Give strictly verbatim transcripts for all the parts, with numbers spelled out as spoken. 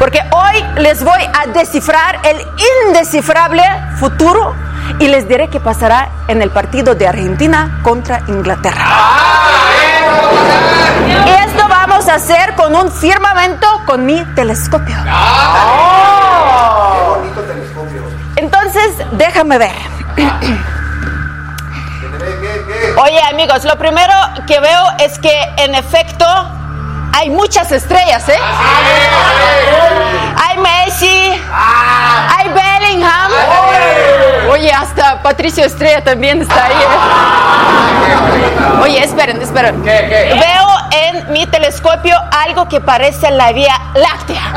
Porque hoy les voy a descifrar el indescifrable futuro y les diré qué pasará en el partido de Argentina contra Inglaterra. Y esto vamos a hacer con un firmamento con mi telescopio. ¡Qué bonito telescopio! Entonces, déjame ver. Oye, amigos, lo primero que veo es que, en efecto, hay muchas estrellas, ¿eh? Hay Messi, hay Bellingham. Oye, hasta Patricio Estrella también está ahí, ¿eh? Oye, esperen, esperen. ¿Qué, qué? Veo en mi telescopio algo que parece la Vía Láctea.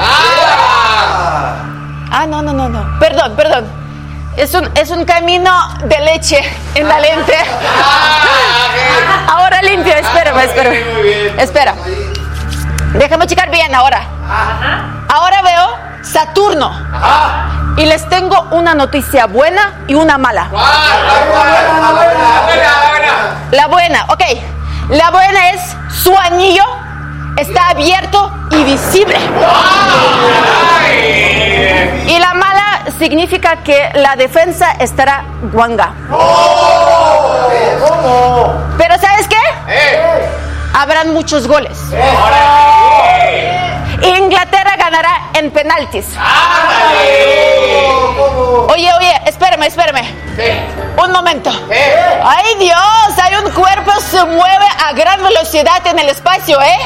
Ah, no, no, no, no. Perdón, perdón. Es un, es un camino de leche en la lente. Ahora limpio, espérame, espérame. Espera. Déjame checar bien ahora. Ahora veo Saturno. Y les tengo una noticia buena y una mala. La buena, ok. La buena es su anillo está abierto y visible. Y la mala significa que la defensa estará guanga. Pero ¿sabes qué? Habrán muchos goles. Inglaterra ganará en penaltis. Oye, oye, espérame, espérame. Un momento. ¡Ay, Dios! Hay un cuerpo que se mueve a gran velocidad en el espacio, ¿eh?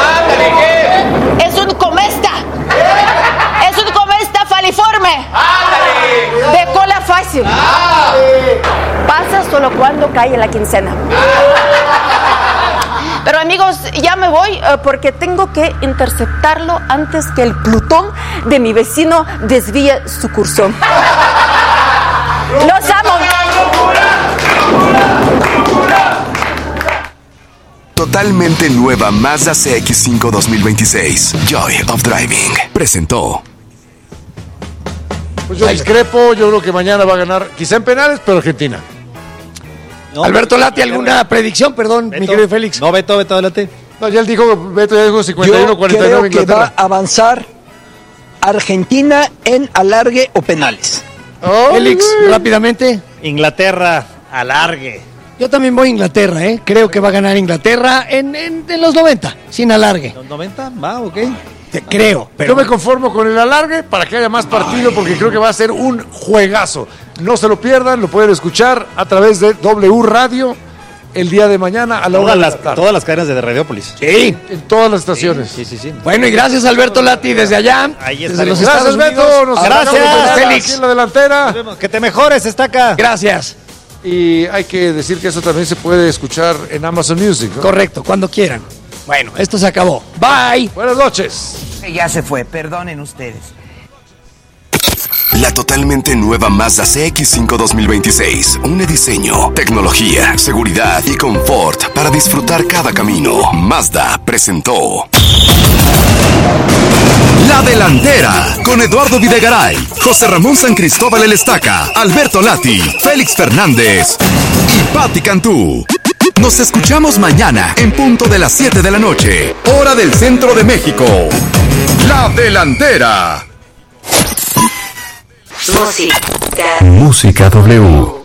Es un cometa. Es un cometa faliforme. De cola fácil. Pasa solo cuando cae la quincena. Pero amigos, ya me voy uh, porque tengo que interceptarlo antes que el Plutón de mi vecino desvíe su curso. ¡Los amo! Totalmente nueva Mazda C X cinco dos mil veintiséis. Joy of Driving presentó. Pues yo discrepo, yo creo que mañana va a ganar, quizá en penales, pero Argentina. No, Alberto Lati, ¿alguna predicción? Perdón, Beto, mi querido Félix. No, Beto, Beto, Lati. No, ya él dijo, Beto ya dijo cincuenta y uno cuarenta y nueve Yo creo que va a avanzar Argentina en alargue o penales. Oh, Félix, uy. rápidamente. Inglaterra, alargue. Yo también voy a Inglaterra, ¿eh? Creo que va a ganar Inglaterra en, en, en los noventa, sin alargue. ¿Los noventa? Va, ok. Te creo, pero... Yo me conformo con el alargue para que haya más partido porque creo que va a ser un juegazo. No se lo pierdan, lo pueden escuchar a través de W Radio el día de mañana a la hora de la tarde. Todas las cadenas de Radiopolis. Sí. En todas las estaciones. Sí, sí, sí. Bueno, y gracias Alberto Lati desde allá. Ahí desde los gracias, Estados Beto. Unidos. Nos gracias, Félix. En la delantera. Que te mejores, está acá. Gracias. Y hay que decir que eso también se puede escuchar en Amazon Music, ¿no? Correcto, cuando quieran. Bueno, esto se acabó. Bye. Buenas noches. Ya se fue, perdonen ustedes. La totalmente nueva Mazda C X cinco dos mil veintiséis. Une diseño, tecnología, seguridad y confort para disfrutar cada camino. Mazda presentó La Delantera con Eduardo Videgaray, José Ramón San Cristóbal El Estaca, Alberto Lati, Félix Fernández y Patti Cantú. Nos escuchamos mañana en punto de las siete de la noche, hora del centro de México. La Delantera. Música. Música W.